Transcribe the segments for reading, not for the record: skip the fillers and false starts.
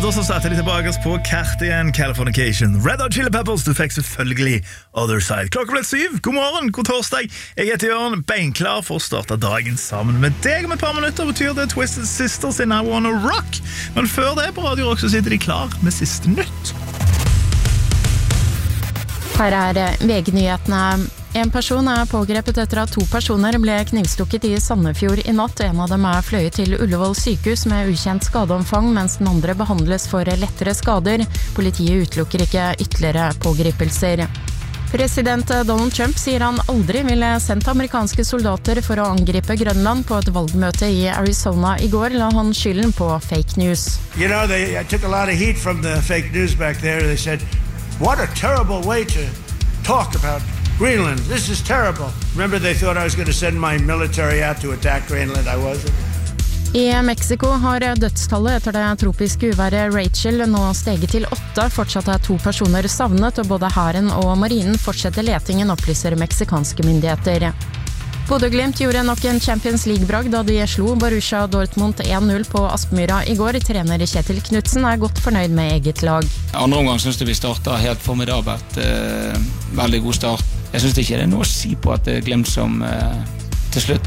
da så starter de tilbake på kartet igjen. Californication, Red Hot Chili Peppers. Du fikk selvfølgelig Other Side. Klokka ble 7, god morgen, god torsdag. Jeg heter Jørn, beinklar for å starte dagen sammen med deg. Om et par minutter betyr det Twisted Sisters in I Wanna Rock. Men før det på Radio Rock så sitter de klar med siste nytt. Her VG-nyhetene. En person pågrepet etter at 2 personer ble knivstukket i Sandefjord i natt. En av dem fløyet til Ullevål sykehus med ukjent skadeomfang, mens den andre behandles for lettere skader. Politiet utelukker ikke ytterligere pågripelser. President Donald Trump sier han aldri ville sendt amerikanske soldater for å angripe Grønland. På et valgmøte i Arizona i går la han skylden på fake news. You know, I took a lot of heat from the fake news back there. They said, what a terrible way to talk about Greenland. This is terrible. Remember they thought I was going to send my military out to attack Greenland. I wasn't. I Mexico har dødstallet etter det tropiske uværet Rachel nå steget til 8. Fortsatt 2 personer savnet, og både hæren og marinen fortsetter letingen, opplyser meksikanske myndigheter. Bodø/Glimt gjorde nok en Champions League-bragd da de slo Borussia Dortmund 1-0 på Aspmyra i går. Trener Kjetil Knudsen godt fornøyd med eget lag. Andre omgang synes jeg vi startet helt formidabelt. Veldig god start. Jeg synes ikke det noe å si på at det Glimt som til slutt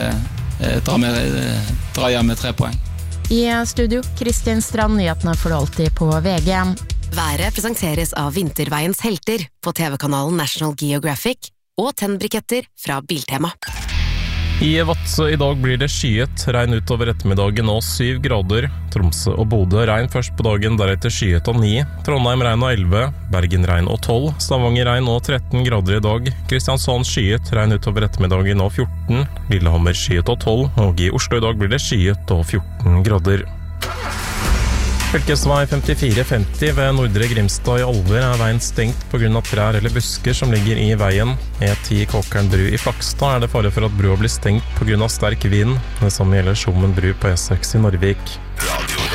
drar hjem med 3 poeng. I studio, Kristin Strand, nyhetene får du alltid på VG. Været presenteres av Vinterveiens helter på TV-kanalen National Geographic og tennbriketter fra Biltema. I Vadsø i dag blir det skyet, regn utover ettermiddagen og 7 grader. Tromsø og Bodø regn først på dagen, deretter skyet og 9. Trondheim regn og 11, Bergen regn og 12, Stavanger regn og 13 grader i dag. Kristiansand skyet, regn utover ettermiddagen og 14, Lillehammer skyet og 12, og i Oslo i dag blir det skyet og 14 grader. Fylkesvei 5450 ved Nordre Grimstad i Alver veien stengt på grunn av trær eller busker som ligger i veien. E10 Kåkern bru i Flakstad det fare for at brua blir stengt på grunn av sterk vind. Det samme gjelder Skjommen bru på E6 i Norvik. Radio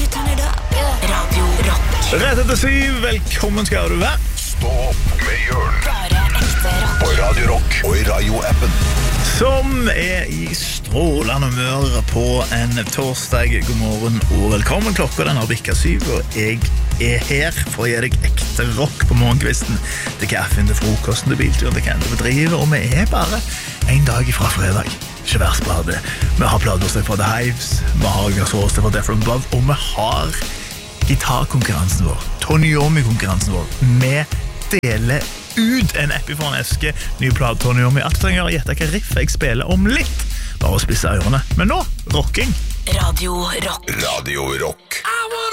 Rock. Rett etter 7, velkommen skal du være. Stå opp med Jørn. Bare ekte rock. På Radio Rock og i Radio-appen. Som i strålende humør på en torsdag. God morgen og velkommen. Klokka den har bikket 7, og jeg her for å gi deg ekte rock på morgenkvisten. Til kaffen, til frokosten, til bilturen, til hvem du bedriver. Og vi bare en dag fra fredag. Ikke verst blade. Vi har pladerstek fra The Hives, vi har gassårstek fra Death from Above, og vi har gitarkonkurransen vår, Tony Iommi-konkurransen vår. Vi deler ut en Epiphone-eske, ny plate Tony Iommi. Alt du trenger å gjette hva riff jeg spiller om litt. Bare å spisse ørene. Men nå, rocking. Radio Rock. Radio Rock.